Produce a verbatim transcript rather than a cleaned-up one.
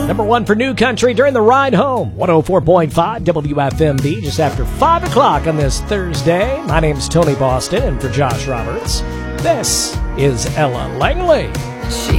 Number one for New Country during the ride home. one oh four point five W F M B just after five o'clock on this Thursday. My name's Tony Boston, and for Josh Roberts, this is Ella Langley.